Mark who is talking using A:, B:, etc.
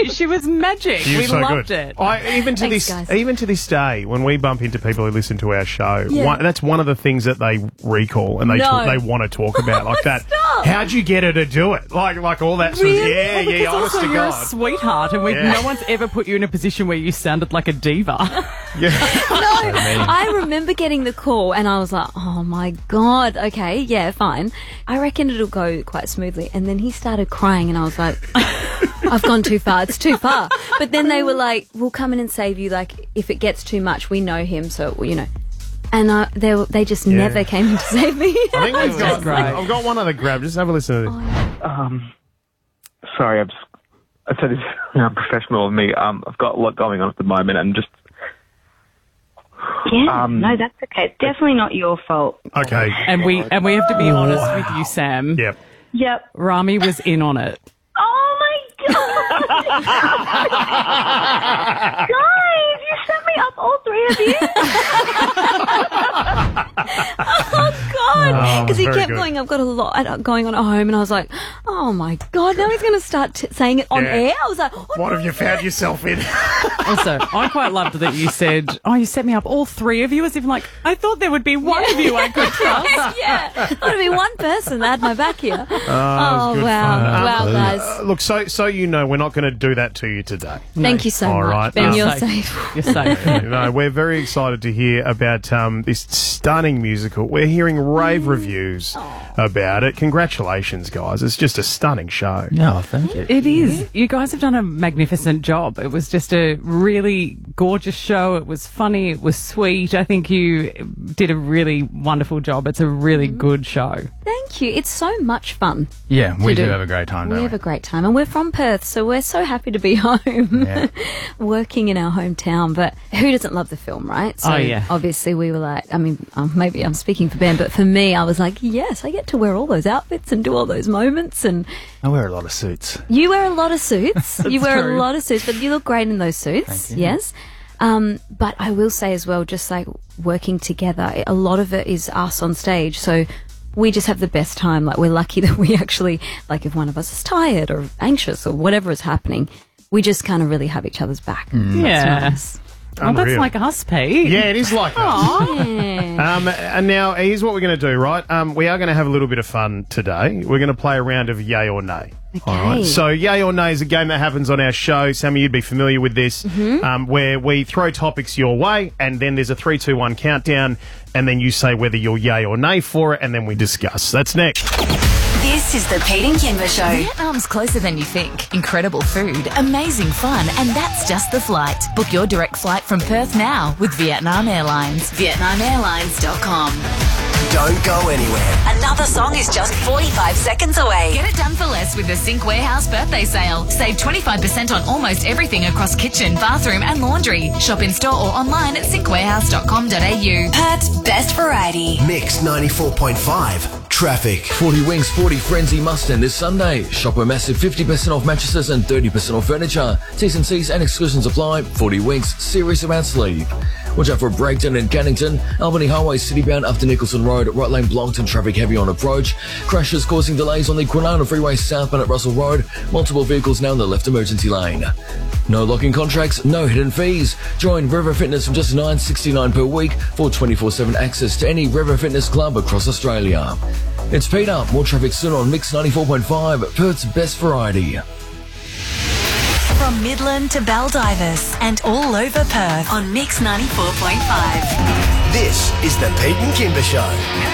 A: She was magic.
B: She
A: We
B: was so
A: loved
B: good.
A: it.
B: Even to this day, when we bump into people who listen to our show, that's one of the things that they recall and they want to talk about like that.
A: Stop.
B: How'd you get her to do it? Like all that sort of
A: Because
B: honest
A: also
B: to
A: you're a
B: God.
A: sweetheart, and no one's ever put you in a position where you sounded like a diva.
B: Yeah.
C: No, I remember getting the call and I was like, oh my God, okay, yeah, fine. I reckon it'll go quite smoothly. And then he started crying and I was like, I've gone too far, it's too far. But then they were like, we'll come in and save you, like, if it gets too much, we know him, so, you know. And they just never came in to save me.
B: I think I've got one other grab. Just have a listen to this.
D: Sorry, I'd say this is unprofessional of me. I've got a lot going on at the moment and just...
E: Yeah, no, that's okay. It's definitely not your fault.
B: Okay.
A: And we have to be honest with you, Sam.
B: Yep.
E: Yep.
A: Rami was in on it.
E: Oh my God! Guys, you set me up, all three of you.
C: Oh God! Because he
B: very
C: kept
B: good.
C: going, I've got a lot going on at home, and I was like, oh my God! Now he's going to start saying it on air. I was like,
B: What have you found yourself in?
A: Also, I quite loved that you said, you set me up, all three of you, as if like, I thought there would be one of you I could trust.
C: yeah, I want to be one person that had my back here.
B: was
C: Oh
B: good
C: wow, wow, guys!
B: Look, so you know, we're not going to do that to you today.
C: Thank you so
B: All
C: much,
B: right.
C: Ben. You're
A: Safe.
C: safe.
A: You're safe.
B: No, we're very excited to hear about this stunning musical. We're hearing rave reviews about it. Congratulations, guys. It's just a stunning show.
F: No, thank you.
A: It is. You guys have done a magnificent job. It was just a really gorgeous show. It was funny. It was sweet. I think you did a really wonderful job. It's a really good show.
C: Thank you. It's so much fun.
F: Yeah, we
C: to
F: do have a great time,
C: We
F: don't
C: have
F: we?
C: a great time, and we're from Perth, so we're so happy to be home, working in our hometown. But who doesn't love the film, right? So obviously we were like, I mean, maybe I'm speaking for Ben, but for me, I was like, yes, I get to wear all those outfits and do all those moments. And
F: I wear a lot of suits.
C: you wear a lot of suits. You wear
A: true.
C: a lot of suits, but you look great in those suits.
F: Thank you.
C: Yes. But I will say as well, just like working together, a lot of it is us on stage. So we just have the best time. Like, we're lucky that we actually, like, if one of us is tired or anxious or whatever is happening, we just kind of really have each other's back.
A: Yeah.
C: That's nice.
A: Well, that's
B: Unreal.
A: like us, Pete.
B: Yeah, it is like that.
C: Yeah.
B: And now, here's what we're going to do, right? We are going to have a little bit of fun today. We're going to play a round of yay or nay.
C: Okay.
B: All right. So, yay or nay is a game that happens on our show. Sammy, you'd be familiar with this, where we throw topics your way, and then there's a 3, 2, 1 countdown, and then you say whether you're yay or nay for it, and then we discuss. That's next.
G: This is the Pete and Kimber Show.
H: Vietnam's closer than you think. Incredible food, amazing fun, and that's just the flight. Book your direct flight from Perth now with Vietnam Airlines.
G: VietnamAirlines.com.
I: Don't go anywhere.
G: Another song is just 45 seconds away.
H: Get it done for less with the Sync Warehouse birthday sale. Save 25% on almost everything across kitchen, bathroom, and laundry. Shop in store or online at syncwarehouse.com.au.
G: Perth's best variety.
I: Mix 94.5. Traffic.
J: 40 Wings 40 Frenzy Mustang this Sunday. Shop a massive 50% off mattresses and 30% off furniture. T's and C's and exclusions apply. 40 Wings, serious about sleep. Watch out for a breakdown in Cannington. Albany Highway citybound up to Nicholson Road. Right lane Blongton traffic heavy on approach. Crashes causing delays on the Kwinana Freeway southbound at Russell Road. Multiple vehicles now in the left emergency lane. No locking contracts, no hidden fees. Join River Fitness from just $9.69 per week for 24/7 access to any River Fitness club across Australia. It's Peter. More traffic soon on Mix 94.5, Perth's best variety.
G: From Midland to Baldivis and all over Perth on Mix 94.5.
I: This is the Pete and Kimber Show.